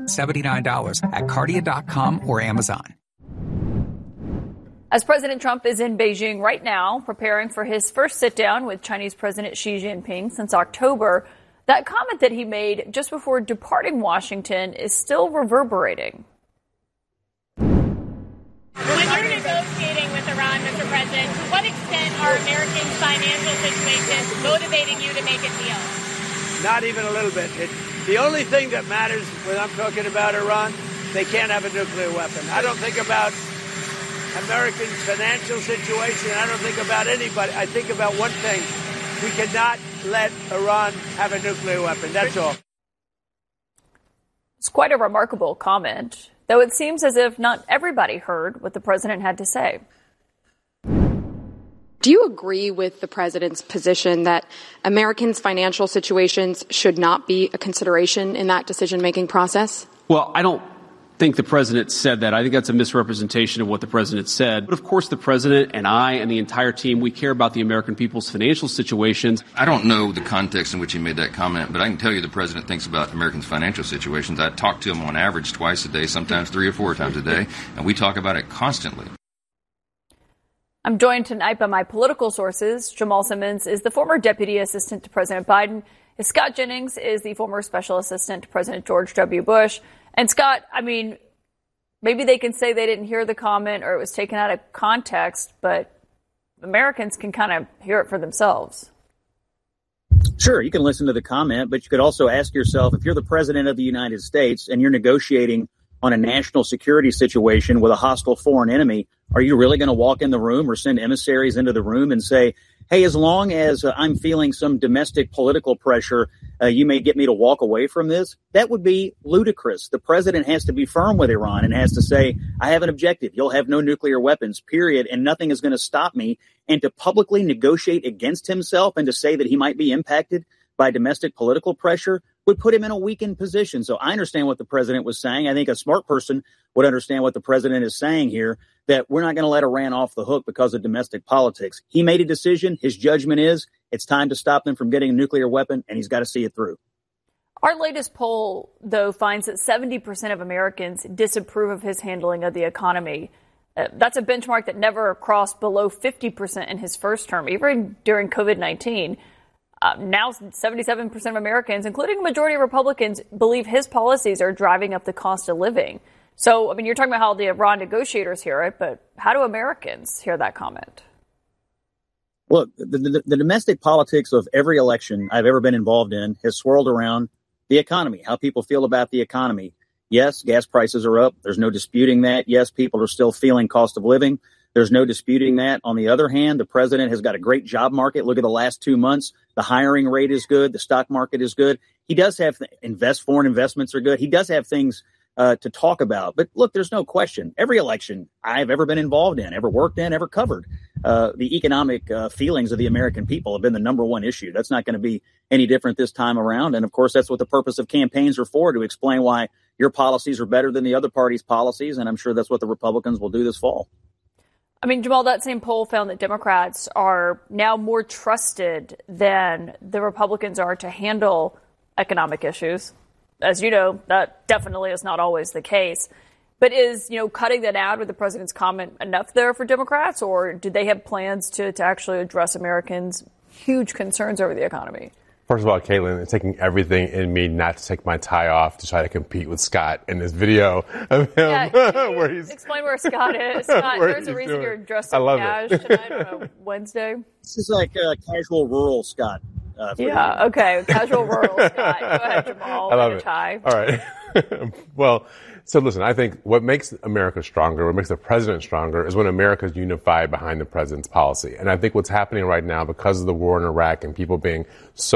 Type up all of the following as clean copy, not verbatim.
$79 at Cardia.com or Amazon. As President Trump is in Beijing right now, preparing for his first sit-down with Chinese President Xi Jinping since October, that comment that he made just before departing Washington is still reverberating. When you're negotiating with Iran, Mr. President, to what extent are Americans' financial situations motivating you to make a deal? Not even a little bit. The only thing that matters when I'm talking about Iran, they can't have a nuclear weapon. I don't think about Americans' financial situation. I don't think about anybody. I think about one thing. We cannot let Iran have a nuclear weapon. That's all. It's quite a remarkable comment, though it seems as if not everybody heard what the president had to say. Do you agree with the president's position that Americans' financial situations should not be a consideration in that decision-making process? Well, I don't think the president said that. I think that's a misrepresentation of what the president said. But of course, the president and I and the entire team, we care about the American people's financial situations. I don't know the context in which he made that comment, but I can tell you the president thinks about Americans' financial situations. I talk to him on average twice a day, sometimes 3 or 4 times a day, and we talk about it constantly. I'm joined tonight by my political sources. Jamal Simmons is the former deputy assistant to President Biden. Scott Jennings is the former special assistant to President George W. Bush. And Scott, I mean, maybe they can say they didn't hear the comment or it was taken out of context, but Americans can kind of hear it for themselves. Sure, you can listen to the comment, but you could also ask yourself, if you're the president of the United States and you're negotiating on a national security situation with a hostile foreign enemy, are you really going to walk in the room or send emissaries into the room and say, hey, as long as I'm feeling some domestic political pressure, you may get me to walk away from this? That would be ludicrous. The president has to be firm with Iran and has to say, I have an objective. You'll have no nuclear weapons, period, and nothing is going to stop me. And to publicly negotiate against himself and to say that he might be impacted by domestic political pressure would put him in a weakened position. So I understand what the president was saying. I think a smart person would understand what the president is saying here, that we're not going to let Iran off the hook because of domestic politics. He made a decision. His judgment is it's time to stop them from getting a nuclear weapon, and he's got to see it through. Our latest poll, though, finds that 70% of Americans disapprove of his handling of the economy. That's a benchmark that never crossed below 50% in his first term, even during COVID-19. Now, 77% of Americans, including a majority of Republicans, believe his policies are driving up the cost of living. So, I mean, you're talking about how the Iran negotiators hear it, but how do Americans hear that comment? Look, the domestic politics of every election I've ever been involved in has swirled around the economy, how people feel about the economy. Yes, gas prices are up. There's no disputing that. Yes, people are still feeling cost of living. There's no disputing that. On the other hand, the president has got a great job market. Look at the last 2 months. The hiring rate is good. The stock market is good. He does have foreign investments are good. He does have things to talk about. But look, there's no question. Every election I've ever been involved in, ever worked in, ever covered, the economic feelings of the American people have been the number one issue. That's not going to be any different this time around. And of course, that's what the purpose of campaigns are for, to explain why your policies are better than the other party's policies. And I'm sure that's what the Republicans will do this fall. I mean, Jamal, that same poll found that Democrats are now more trusted than the Republicans are to handle economic issues. As you know, that definitely is not always the case. But is, cutting that out with the president's comment enough there for Democrats, or do they have plans to actually address Americans' huge concerns over the economy? First of all, Caitlin, it's taking everything in me not to take my tie off to try to compete with Scott in this video of him. Where he's explain where Scott is. Scott, there's a reason you're dressed up cash tonight on a Wednesday. This is like casual rural Scott. Okay. Casual rural Scott. Go ahead, Jamal. I love it. Tie. All right. Well, so listen, I think what makes America stronger, what makes the president stronger, is when America is unified behind the president's policy. And I think what's happening right now, because of the war in Iraq and people being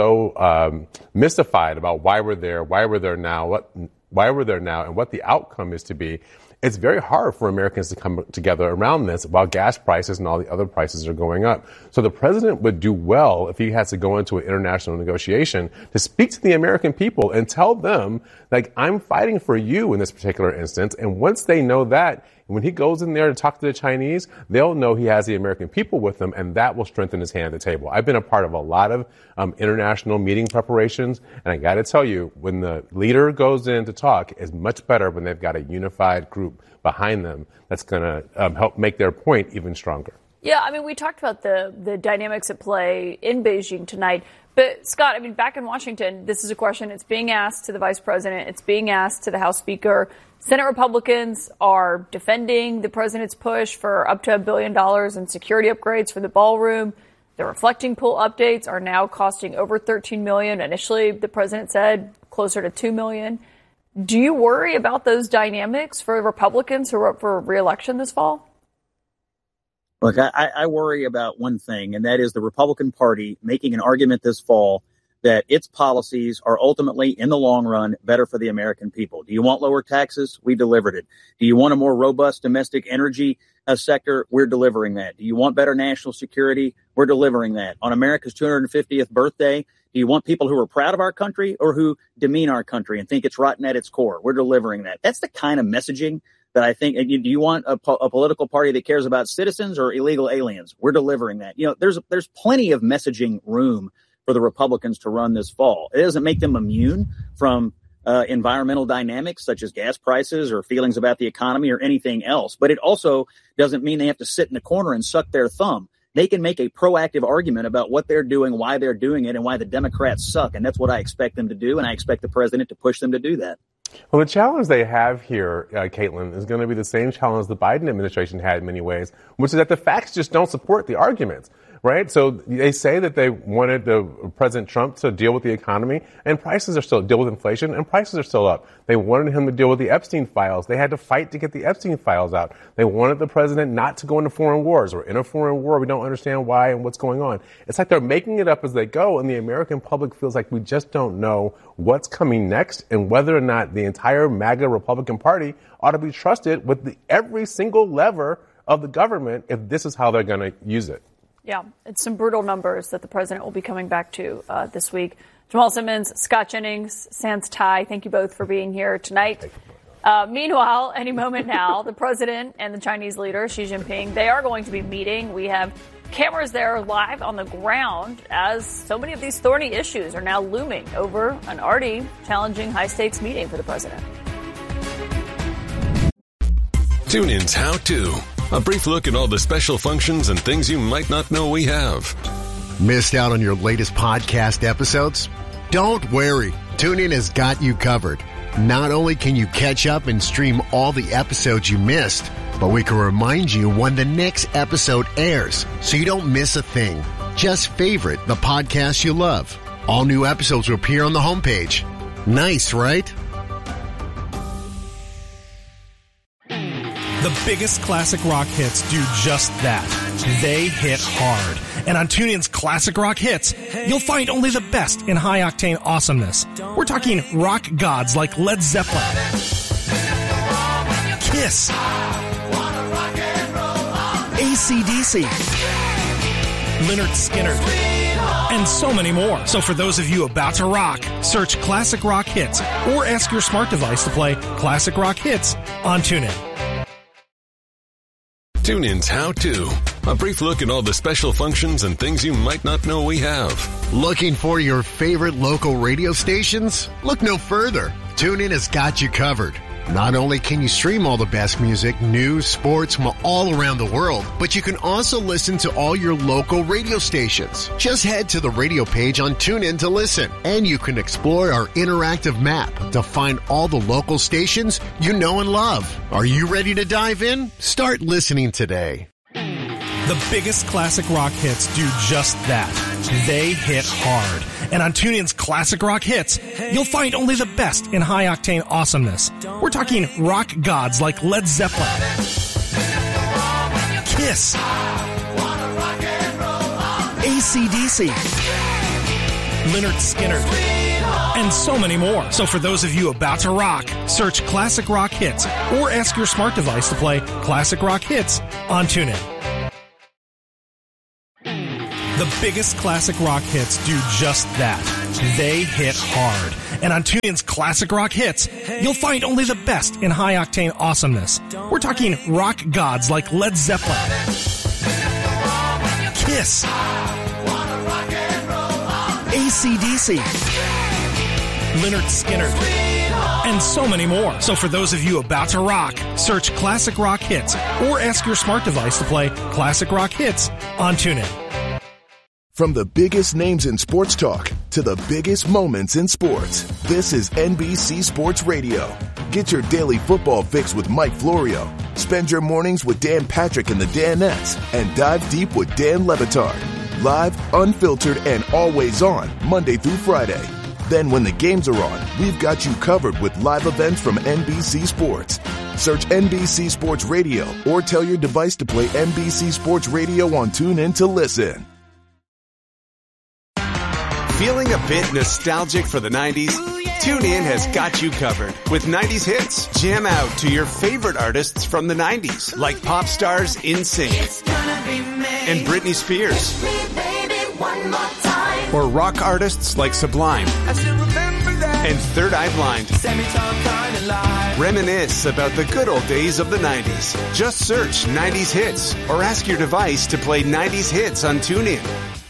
so mystified about why we're there now, and what the outcome is to be, It's very hard for Americans to come together around this while gas prices and all the other prices are going up. So the president would do well if he has to go into an international negotiation to speak to the American people and tell them, like, I'm fighting for you in this particular instance. And once they know that, when he goes in there to talk to the Chinese, they'll know he has the American people with him, and that will strengthen his hand at the table. I've been a part of a lot of international meeting preparations, and I got to tell you, when the leader goes in to talk, it's much better when they've got a unified group behind them that's going to help make their point even stronger. Yeah, I mean, we talked about the dynamics at play in Beijing tonight. But, Scott, I mean, back in Washington, this is a question. It's being asked to the vice president. It's being asked to the House Speaker. Senate Republicans are defending the president's push for up to $1 billion in security upgrades for the ballroom. The reflecting pool updates are now costing over $13 million. Initially, the president said closer to $2 million. Do you worry about those dynamics for Republicans who are up for re-election this fall? Look, I worry about one thing, and that is the Republican Party making an argument this fall that its policies are ultimately, in the long run, better for the American people. Do you want lower taxes? We delivered it. Do you want a more robust domestic energy sector? We're delivering that. Do you want better national security? We're delivering that. On America's 250th birthday, do you want people who are proud of our country or who demean our country and think it's rotten at its core? We're delivering that. That's the kind of messaging that I think. Do you want a political party that cares about citizens or illegal aliens? We're delivering that. You know, there's plenty of messaging room for the Republicans to run this fall. It doesn't make them immune from environmental dynamics such as gas prices or feelings about the economy or anything else. But it also doesn't mean they have to sit in the corner and suck their thumb. They can make a proactive argument about what they're doing, why they're doing it, and why the Democrats suck. And that's what I expect them to do. And I expect the president to push them to do that. Well, the challenge they have here, Caitlin, is going to be the same challenge the Biden administration had in many ways, which is that the facts just don't support the arguments, right? So they say that they wanted President Trump to deal with the economy, and deal with inflation, and prices are still up. They wanted him to deal with the Epstein files. They had to fight to get the Epstein files out. They wanted the president not to go into foreign wars. We're in a foreign war. We don't understand why and what's going on. It's like they're making it up as they go, and the American public feels like we just don't know what's coming next and whether or not the entire MAGA Republican Party ought to be trusted with every single lever of the government if this is how they're going to use it. Yeah, it's some brutal numbers that the president will be coming back to this week. Jamal Simmons, Scott Jennings, Sans Tai, thank you both for being here tonight. Meanwhile, any moment now, the president and the Chinese leader, Xi Jinping, they are going to be meeting. We have cameras there live on the ground as so many of these thorny issues are now looming over an already challenging high-stakes meeting for the president. TuneIn's How To. A brief look at all the special functions and things you might not know we have. Missed out on your latest podcast episodes? Don't worry. TuneIn has got you covered. Not only can you catch up and stream all the episodes you missed, but we can remind you when the next episode airs so you don't miss a thing. Just favorite the podcast you love. All new episodes will appear on the homepage. Nice, right? The biggest classic rock hits do just that. They hit hard. And on TuneIn's Classic Rock Hits, you'll find only the best in high-octane awesomeness. We're talking rock gods like Led Zeppelin, Kiss, AC/DC, Lynyrd Skynyrd, and so many more. So for those of you about to rock, search Classic Rock Hits or ask your smart device to play Classic Rock Hits on TuneIn. TuneIn's How To. A brief look at all the special functions and things you might not know we have. Looking for your favorite local radio stations? Look no further. TuneIn has got you covered. Not only can you stream all the best music, news, sports from all around the world, but you can also listen to all your local radio stations. Just head to the radio page on TuneIn to listen, and you can explore our interactive map to find all the local stations you know and love. Are you ready to dive in? Start listening today. The biggest classic rock hits do just that. They hit hard. And on TuneIn's Classic Rock Hits, you'll find only the best in high-octane awesomeness. We're talking rock gods like Led Zeppelin, Kiss, AC/DC, Lynyrd Skynyrd, and so many more. So for those of you about to rock, search Classic Rock Hits or ask your smart device to play Classic Rock Hits on TuneIn. The biggest classic rock hits do just that. They hit hard. And on TuneIn's Classic Rock Hits, you'll find only the best in high-octane awesomeness. We're talking rock gods like Led Zeppelin, Kiss, AC/DC, Lynyrd Skynyrd, and so many more. So for those of you about to rock, search Classic Rock Hits or ask your smart device to play Classic Rock Hits on TuneIn. From the biggest names in sports talk to the biggest moments in sports, this is NBC Sports Radio. Get your daily football fix with Mike Florio. Spend your mornings with Dan Patrick and the Danettes, and dive deep with Dan Le Batard. Live, unfiltered, and always on, Monday through Friday. Then when the games are on, we've got you covered with live events from NBC Sports. Search NBC Sports Radio or tell your device to play NBC Sports Radio on TuneIn to listen. Feeling a bit nostalgic for the 90s? TuneIn has got you covered with 90s hits. Jam out to your favorite artists from the 90s, like pop stars NSYNC and Britney Spears, or rock artists like Sublime and Third Eye Blind. Reminisce about the good old days of the 90s. Just search 90s hits or ask your device to play 90s hits on TuneIn.